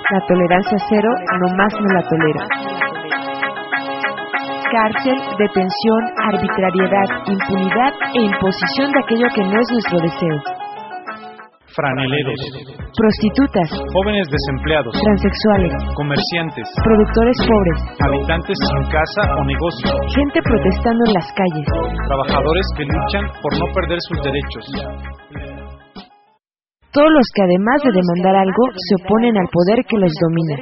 La tolerancia cero nomás no la tolera. Cárcel, detención, arbitrariedad, impunidad e imposición de aquello que no es nuestro deseo. Franeleros, Prostitutas, jóvenes desempleados, transexuales, comerciantes, productores pobres, habitantes sin casa o negocio, gente protestando en las calles, trabajadores que luchan por no perder sus derechos. Todos los que además de demandar algo, se oponen al poder que los domina.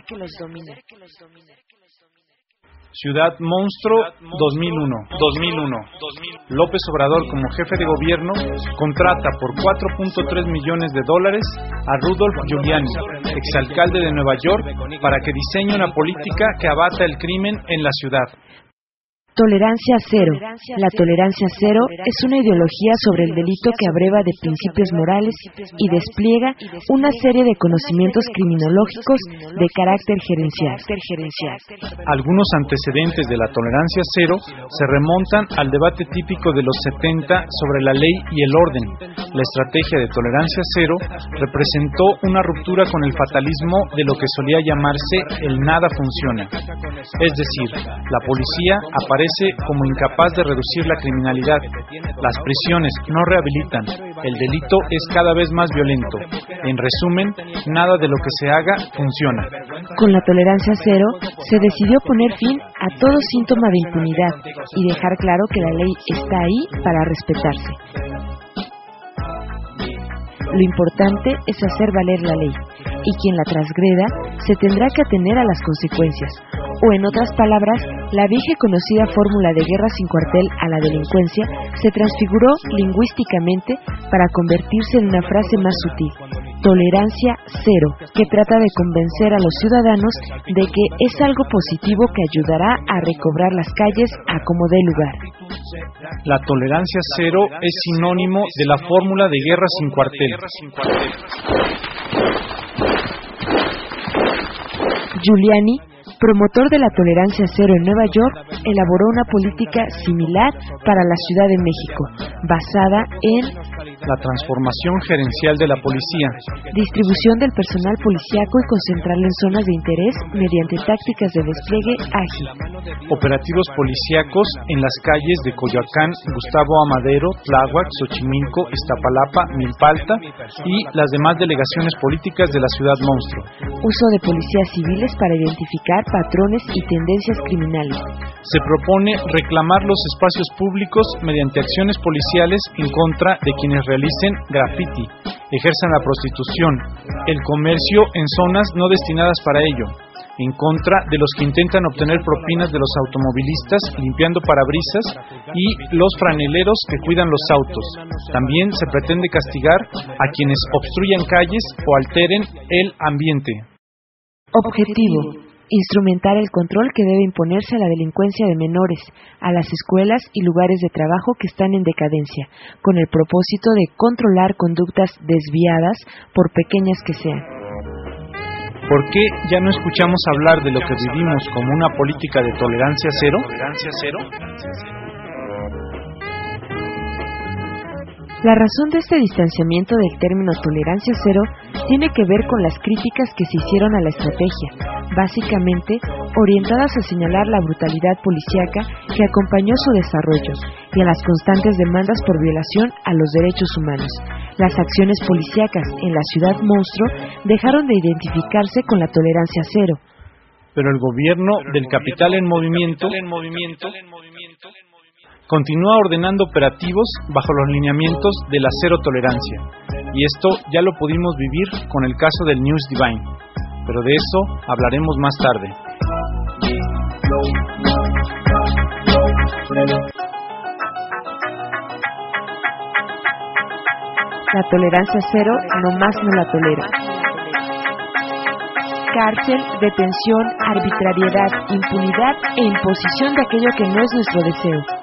Ciudad Monstruo 2001. López Obrador, como jefe de gobierno, contrata por $4.3 millones a Rudolph Giuliani, exalcalde de Nueva York, para que diseñe una política que abata el crimen en la ciudad. Tolerancia cero. La tolerancia cero es una ideología sobre el delito que abreva de principios morales y despliega una serie de conocimientos criminológicos de carácter gerencial. Algunos antecedentes de la tolerancia cero se remontan al debate típico de los 70 sobre la ley y el orden. La estrategia de tolerancia cero representó una ruptura con el fatalismo de lo que solía llamarse el nada funciona. Es decir, la policía aparece como incapaz de reducir la criminalidad. Las prisiones no rehabilitan. El delito es cada vez más violento. En resumen, nada de lo que se haga funciona. Con la tolerancia cero, se decidió poner fin a todo síntoma de impunidad y dejar claro que la ley está ahí para respetarse. Lo importante es hacer valer la ley, y quien la transgreda se tendrá que atener a las consecuencias, o en otras palabras, la vieja y conocida fórmula de guerra sin cuartel a la delincuencia se transfiguró lingüísticamente para convertirse en una frase más sutil: tolerancia cero, que trata de convencer a los ciudadanos de que es algo positivo que ayudará a recobrar las calles a como dé lugar. La tolerancia cero es sinónimo de la fórmula de guerra sin cuartel. Giuliani, promotor de la tolerancia cero en Nueva York, elaboró una política similar para la Ciudad de México, basada en la transformación gerencial de la policía, distribución del personal policíaco y concentrarlo en zonas de interés mediante tácticas de despliegue ágil, operativos policíacos en las calles de Coyoacán, Gustavo Amadero, Tláhuac, Xochimilco, Iztapalapa, Milpalta y las demás delegaciones políticas de la Ciudad Monstruo, uso de policías civiles para identificar patrones y tendencias criminales. Se propone reclamar los espacios públicos mediante acciones policiales en contra de quienes realicen graffiti, ejerzan la prostitución, el comercio en zonas no destinadas para ello, en contra de los que intentan obtener propinas de los automovilistas limpiando parabrisas y los franeleros que cuidan los autos. También se pretende castigar a quienes obstruyan calles o alteren el ambiente. Objetivo: instrumentar el control que debe imponerse a la delincuencia de menores, a las escuelas y lugares de trabajo que están en decadencia, con el propósito de controlar conductas desviadas, por pequeñas que sean. ¿Por qué ya no escuchamos hablar de lo que vivimos como una política de tolerancia cero? La razón de este distanciamiento del término tolerancia cero tiene que ver con las críticas que se hicieron a la estrategia, básicamente orientadas a señalar la brutalidad policíaca que acompañó su desarrollo y a las constantes demandas por violación a los derechos humanos. Las acciones policíacas en la Ciudad Monstruo dejaron de identificarse con la tolerancia cero. Pero el gobierno del capital en movimiento continúa ordenando operativos bajo los lineamientos de la cero tolerancia. Y esto ya lo pudimos vivir con el caso del News Divine. Pero de eso hablaremos más tarde. La tolerancia cero nomás no la tolera. Cárcel, detención, arbitrariedad, impunidad e imposición de aquello que no es nuestro deseo.